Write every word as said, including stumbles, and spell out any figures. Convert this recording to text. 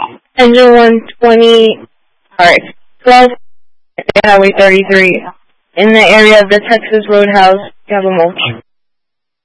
Engine one twenty, alright, twelve, Highway thirty-three. In the area of the Texas Roadhouse, you have a mulch.